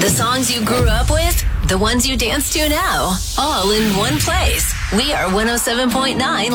The songs you grew up with, the ones you dance to now, all in one place. We are 107.9